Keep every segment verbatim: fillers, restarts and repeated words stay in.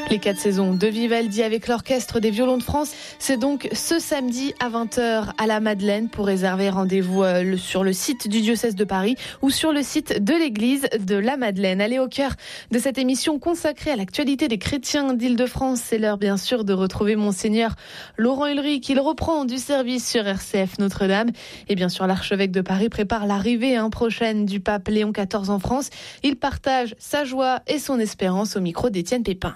Les quatre saisons de Vivaldi avec l'Orchestre des Violons de France, c'est donc ce samedi à vingt heures à la Madeleine. Pour réserver, rendez-vous sur le site du diocèse de Paris ou sur le site de l'église de la Madeleine. Allez, au cœur de cette émission consacrée à l'actualité des chrétiens d'Île-de-France, c'est l'heure bien sûr de retrouver Monseigneur Laurent Ulrich. Il reprend du service sur R C F Notre-Dame. Et bien sûr, l'archevêque de Paris prépare l'arrivée hein, prochaine du pape Léon quatorze en France. Il partage sa joie et son espérance au micro d'Étienne Pépin.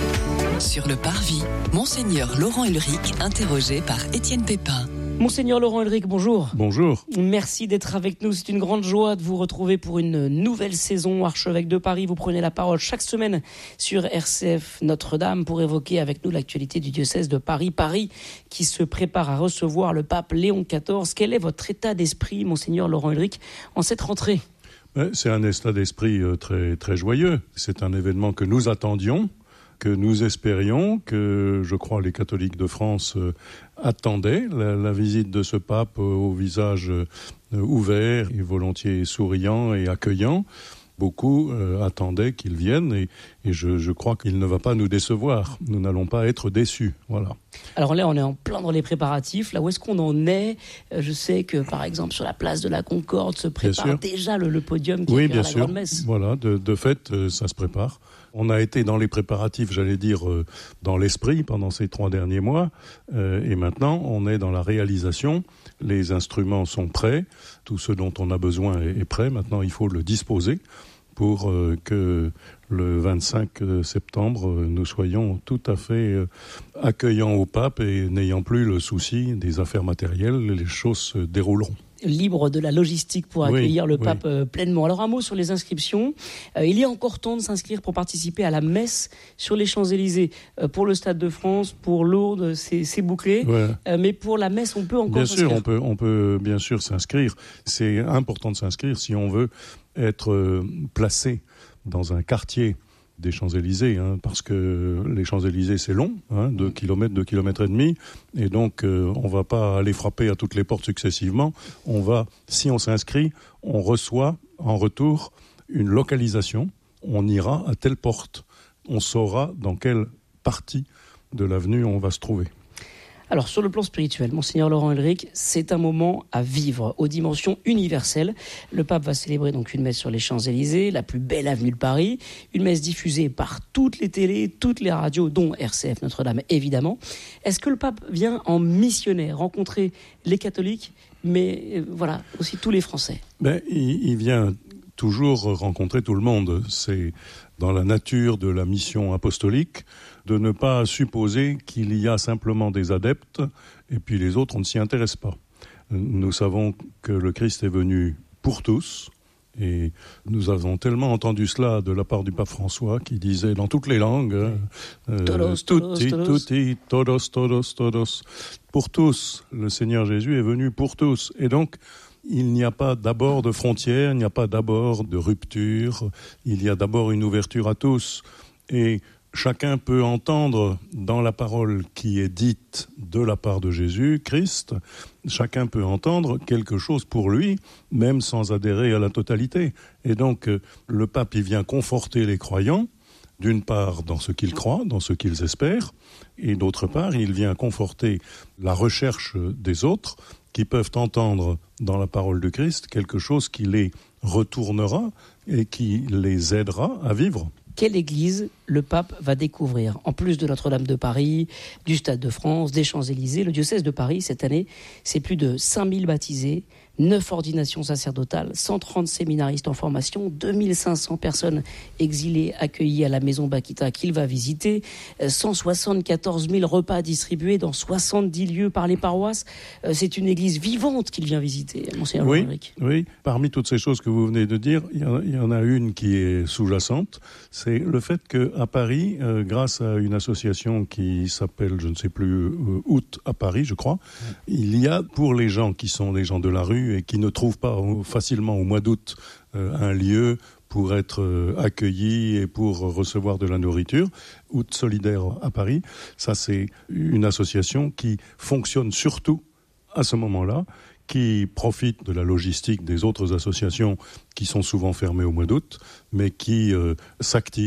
Sur le parvis, Monseigneur Laurent Ulrich, interrogé par Étienne Pépin. Monseigneur Laurent Ulrich, bonjour. Bonjour. Merci d'être avec nous. C'est une grande joie de vous retrouver pour une nouvelle saison. Archevêque de Paris, vous prenez la parole chaque semaine sur R C F Notre-Dame pour évoquer avec nous l'actualité du diocèse de Paris. Paris qui se prépare à recevoir le pape Léon quatorze. Quel est votre état d'esprit, Monseigneur Laurent Ulrich, en cette rentrée ? C'est un état d'esprit très, très joyeux. C'est un événement que nous attendions, que nous espérions, que je crois les catholiques de France euh, attendaient, la, la visite de ce pape euh, au visage euh, ouvert et volontiers souriant et accueillant. Beaucoup euh, attendaient qu'il vienne et, et je, je crois qu'il ne va pas nous décevoir. Nous n'allons pas être déçus. Voilà. Alors là, on est en plein dans les préparatifs. Là, où est-ce qu'on en est ? Je sais que, par exemple, sur la place de la Concorde se prépare déjà le, le podium qui oui, est bien la sûr. grande messe. Voilà, de, de fait, euh, ça se prépare. On a été dans les préparatifs, j'allais dire, euh, dans l'esprit pendant ces trois derniers mois. Euh, et maintenant, on est dans la réalisation. Les instruments sont prêts. Tout ce dont on a besoin est, est prêt. Maintenant, il faut le disposer pour euh, que le vingt-cinq septembre, euh, nous soyons tout à fait euh, accueillants au pape et n'ayant plus le souci des affaires matérielles, les choses se dérouleront. Libre de la logistique pour accueillir oui, le oui. pape euh, pleinement. Alors un mot sur les inscriptions. Euh, il y a encore temps de s'inscrire pour participer à la messe sur les Champs-Élysées. Euh, pour le Stade de France, pour Lourdes, c'est, c'est bouclé. Ouais. Euh, mais pour la messe, on peut encore bien s'inscrire. Bien sûr, on peut, on peut bien sûr s'inscrire. C'est important de s'inscrire si on veut être euh, placé dans un quartier des Champs-Élysées, hein, parce que les Champs-Élysées, c'est long, hein, deux kilomètres, deux kilomètres et demi, et donc euh, on ne va pas aller frapper à toutes les portes successivement. On va, si on s'inscrit, on reçoit en retour une localisation. On ira à telle porte. On saura dans quelle partie de l'avenue on va se trouver. Alors, sur le plan spirituel, Monseigneur Laurent Ulrich, c'est un moment à vivre aux dimensions universelles. Le pape va célébrer donc une messe sur les Champs-Élysées, la plus belle avenue de Paris, une messe diffusée par toutes les télés, toutes les radios, dont R C F Notre-Dame, évidemment. Est-ce que le pape vient en missionnaire, rencontrer les catholiques, mais euh, voilà, aussi tous les Français ? Ben, il, il vient toujours rencontrer tout le monde. C'est dans la nature de la mission apostolique de ne pas supposer qu'il y a simplement des adeptes et puis les autres, on ne s'y intéresse pas. Nous savons que le Christ est venu pour tous et nous avons tellement entendu cela de la part du pape François qui disait dans toutes les langues euh, todos, tutti, todos, tutti, todos, todos, todos. Pour tous, le Seigneur Jésus est venu pour tous. Et donc, il n'y a pas d'abord de frontières, il n'y a pas d'abord de rupture, il y a d'abord une ouverture à tous. Et chacun peut entendre dans la parole qui est dite de la part de Jésus, Christ, chacun peut entendre quelque chose pour lui, même sans adhérer à la totalité. Et donc, le pape, il vient conforter les croyants, d'une part dans ce qu'ils croient, dans ce qu'ils espèrent, et d'autre part, il vient conforter la recherche des autres, qui peuvent entendre dans la parole de Christ quelque chose qui les retournera et qui les aidera à vivre. Quelle église le pape va découvrir ? En plus de Notre-Dame de Paris, du Stade de France, des Champs-Élysées, le diocèse de Paris, cette année, c'est plus de cinq mille baptisés, neuf ordinations sacerdotales, cent trente séminaristes en formation, deux mille cinq cents personnes exilées accueillies à la maison Bakita qu'il va visiter, cent soixante-quatorze mille repas distribués dans soixante-dix lieux par les paroisses. C'est une église vivante qu'il vient visiter, Monseigneur oui, Ulrich. Oui, parmi toutes ces choses que vous venez de dire, il y en a, il y en a une qui est sous-jacente, c'est le fait qu'à Paris, euh, grâce à une association qui s'appelle, je ne sais plus, euh, Août à Paris, je crois, mmh. il y a pour les gens qui sont les gens de la rue et qui ne trouvent pas facilement au mois d'août euh, un lieu pour être euh, accueillis et pour recevoir de la nourriture, Août Solidaire à Paris, ça c'est une association qui fonctionne surtout à ce moment-là, qui profite de la logistique des autres associations qui sont souvent fermées au mois d'août, mais qui euh, s'activent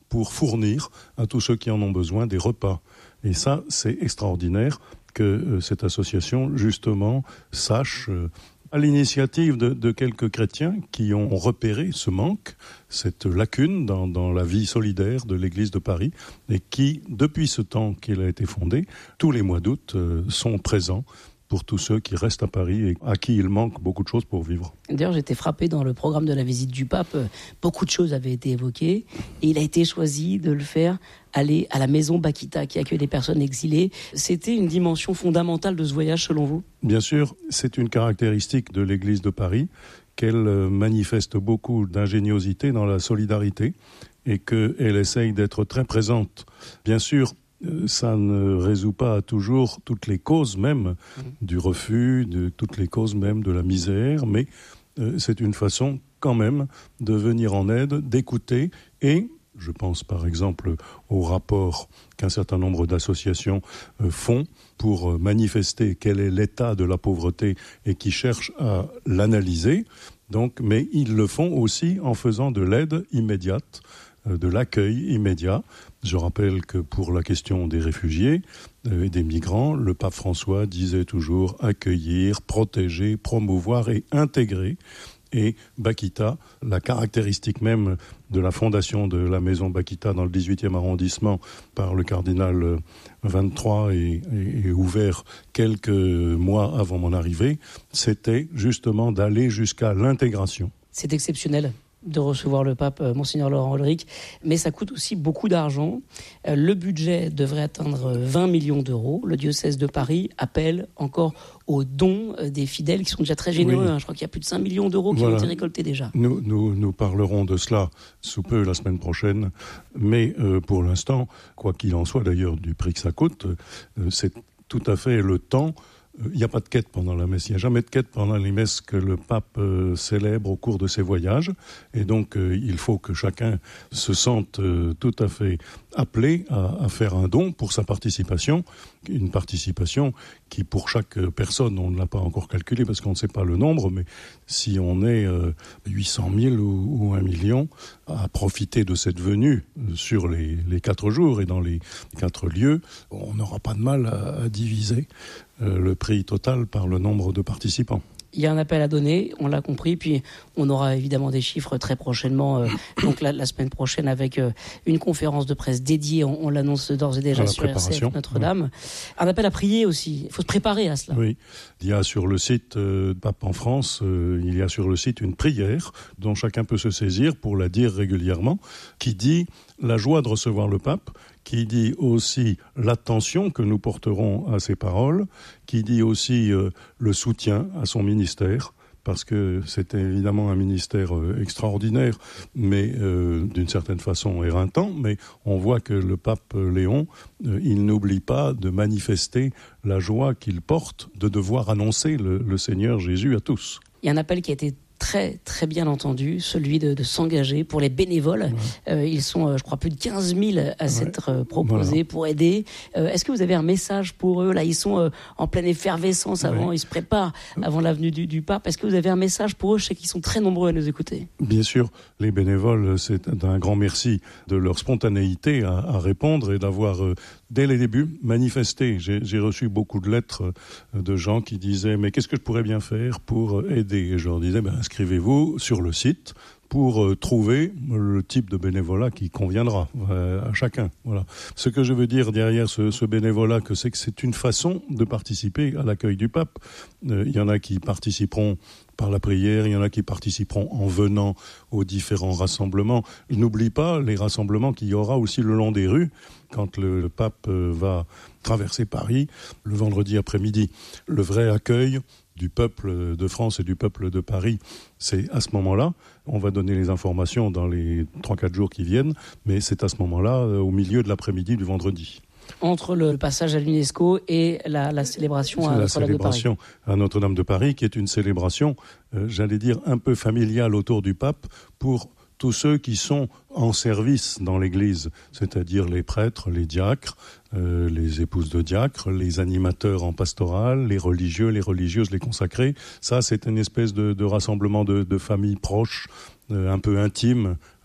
pour fournir à tous ceux qui en ont besoin des repas. Et ça, c'est extraordinaire que euh, cette association, justement, sache, euh, à l'initiative de, de quelques chrétiens qui ont repéré ce manque, cette lacune dans, dans la vie solidaire de l'Église de Paris, et qui, depuis ce temps qu'elle a été fondée, tous les mois d'août, euh, sont présents pour tous ceux qui restent à Paris et à qui il manque beaucoup de choses pour vivre. D'ailleurs, j'étais frappé dans le programme de la visite du pape. Beaucoup de choses avaient été évoquées et il a été choisi de le faire aller à la maison Bakita qui accueille des personnes exilées. C'était une dimension fondamentale de ce voyage selon vous ? Bien sûr, c'est une caractéristique de l'Église de Paris qu'elle manifeste beaucoup d'ingéniosité dans la solidarité et qu'elle essaye d'être très présente. Bien sûr, ça ne résout pas toujours toutes les causes même du refus, de toutes les causes même de la misère, mais euh, c'est une façon quand même de venir en aide, d'écouter et, je pense par exemple au rapport qu'un certain nombre d'associations euh, font pour euh, manifester quel est l'état de la pauvreté et qui cherchent à l'analyser, donc, mais ils le font aussi en faisant de l'aide immédiate, de l'accueil immédiat. Je rappelle que pour la question des réfugiés et des migrants, le pape François disait toujours accueillir, protéger, promouvoir et intégrer. Et Bakita, la caractéristique même de la fondation de la maison Bakita dans le dix-huitième arrondissement par le cardinal vingt-trois et, et, et ouvert quelques mois avant mon arrivée, c'était justement d'aller jusqu'à l'intégration. C'est exceptionnel de recevoir le pape, euh, Monseigneur Laurent Ulrich, mais ça coûte aussi beaucoup d'argent. Euh, le budget devrait atteindre vingt millions d'euros. Le diocèse de Paris appelle encore aux dons euh, des fidèles qui sont déjà très généreux. Oui. Hein. Je crois qu'il y a plus de cinq millions d'euros qui voilà. ont été récoltés déjà. Nous, nous, nous parlerons de cela sous peu la semaine prochaine, mais euh, pour l'instant, quoi qu'il en soit d'ailleurs du prix que ça coûte, euh, c'est tout à fait le temps. Il n'y a pas de quête pendant la messe, il n'y a jamais de quête pendant les messes que le pape euh, célèbre au cours de ses voyages. Et donc, euh, il faut que chacun se sente euh, tout à fait appelé à, à faire un don pour sa participation. Une participation qui, pour chaque personne, on ne l'a pas encore calculé parce qu'on ne sait pas le nombre, mais si on est euh, huit cent mille ou, ou un million à profiter de cette venue sur les, les quatre jours et dans les quatre lieux, on n'aura pas de mal à, à diviser euh, le prix total par le nombre de participants. Il y a un appel à donner, on l'a compris, puis on aura évidemment des chiffres très prochainement, euh, donc la, la semaine prochaine avec euh, une conférence de presse dédiée, on, on l'annonce d'ores et déjà sur R C F Notre-Dame. Ouais. Un appel à prier aussi, il faut se préparer à cela. Oui, il y a sur le site euh, Pape en France, euh, il y a sur le site une prière dont chacun peut se saisir pour la dire régulièrement, qui dit la joie de recevoir le pape, qui dit aussi l'attention que nous porterons à ses paroles, qui dit aussi euh, le soutien à son ministère, parce que c'est évidemment un ministère euh, extraordinaire, mais euh, d'une certaine façon éreintant, mais on voit que le pape Léon, euh, il n'oublie pas de manifester la joie qu'il porte de devoir annoncer le, le Seigneur Jésus à tous. Il y a un appel qui a été très très bien entendu, celui de, de s'engager pour les bénévoles. Ouais. Euh, ils sont, euh, je crois, plus de quinze mille à ouais. s'être euh, proposés voilà. pour aider. Euh, est-ce que vous avez un message pour eux ? Là, ils sont euh, en pleine effervescence avant, ouais. ils se préparent avant la venue du, du pape. Est-ce que vous avez un message pour eux ? Je sais qu'ils sont très nombreux à nous écouter. Bien sûr, les bénévoles, c'est un grand merci de leur spontanéité à, à répondre et d'avoir, euh, dès les débuts, manifesté. J'ai, j'ai reçu beaucoup de lettres euh, de gens qui disaient « Mais qu'est-ce que je pourrais bien faire pour aider ?» Et je leur disais ben, « Inscrivez-vous sur le site pour euh, trouver le type de bénévolat qui conviendra euh, à chacun. » Voilà. Ce que je veux dire derrière ce, ce bénévolat, que c'est que c'est une façon de participer à l'accueil du pape. Euh, il y en a qui participeront par la prière, il y en a qui participeront en venant aux différents rassemblements. N'oublie pas les rassemblements qu'il y aura aussi le long des rues, quand le, le pape euh, va traverser Paris le vendredi après-midi. Le vrai accueil du peuple de France et du peuple de Paris, c'est à ce moment-là. On va donner les informations dans les trois quatre jours qui viennent, mais c'est à ce moment-là, au milieu de l'après-midi du vendredi. Entre le passage à l'UNESCO et la, la célébration à Notre-Dame de Paris. La célébration à Notre-Dame de Paris, qui est une célébration, euh, j'allais dire, un peu familiale autour du pape, pour tous ceux qui sont en service dans l'Église, c'est-à-dire les prêtres, les diacres, euh, les épouses de diacres, les animateurs en pastoral, les religieux, les religieuses, les consacrés. Ça, c'est une espèce de, de rassemblement de, de familles proches, euh, un peu intime,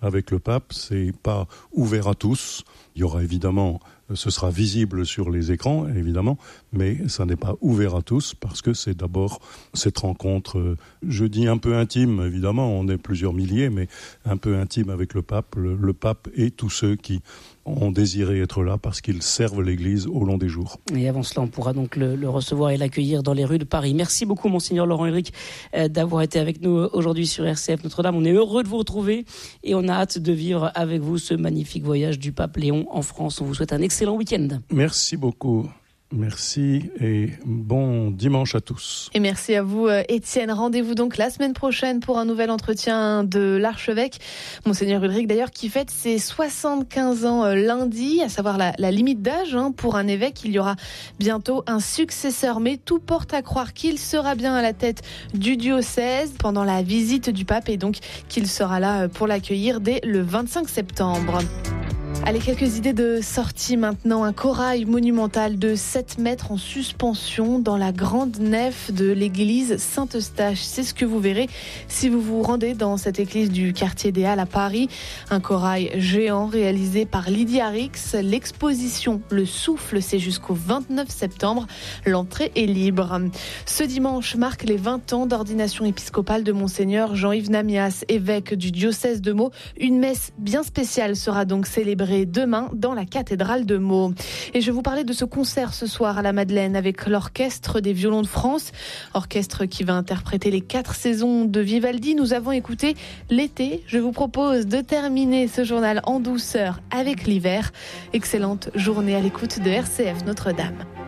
avec le pape, c'est pas ouvert à tous. Il y aura évidemment, ce sera visible sur les écrans, évidemment, mais ça n'est pas ouvert à tous parce que c'est d'abord cette rencontre, je dis un peu intime, évidemment, on est plusieurs milliers, mais un peu intime avec le pape, le, le pape et tous ceux qui ont désiré être là parce qu'ils servent l'Église au long des jours. Et avant cela, on pourra donc le, le recevoir et l'accueillir dans les rues de Paris. Merci beaucoup, Monseigneur Laurent Ulrich, euh, d'avoir été avec nous aujourd'hui sur R C F Notre-Dame. On est heureux de vous retrouver et on a hâte de vivre avec vous ce magnifique voyage du pape Léon en France. On vous souhaite un excellent week-end. Merci beaucoup. Merci et bon dimanche à tous. Et merci à vous, Étienne. Rendez-vous donc la semaine prochaine pour un nouvel entretien de l'archevêque, Monseigneur Ulrich d'ailleurs, qui fête ses soixante-quinze ans lundi, à savoir la, la limite d'âge hein, pour un évêque. Il y aura bientôt un successeur, mais tout porte à croire qu'il sera bien à la tête du diocèse pendant la visite du pape et donc qu'il sera là pour l'accueillir dès le vingt-cinq septembre. Allez, quelques idées de sortie maintenant. Un corail monumental de sept mètres en suspension dans la grande nef de l'église Saint-Eustache. C'est ce que vous verrez si vous vous rendez dans cette église du quartier des Halles à Paris. Un corail géant réalisé par Lydia Rix. L'exposition Le Souffle, c'est jusqu'au vingt-neuf septembre. L'entrée est libre. Ce dimanche marque les vingt ans d'ordination épiscopale de Monseigneur Jean-Yves Namias, évêque du diocèse de Meaux. Une messe bien spéciale sera donc célébrée demain dans la cathédrale de Meaux. Et je vous parlais de ce concert ce soir à la Madeleine avec l'Orchestre des Violons de France, orchestre qui va interpréter les quatre saisons de Vivaldi. Nous avons écouté l'été. Je vous propose de terminer ce journal en douceur avec l'hiver. Excellente journée à l'écoute de R C F Notre-Dame.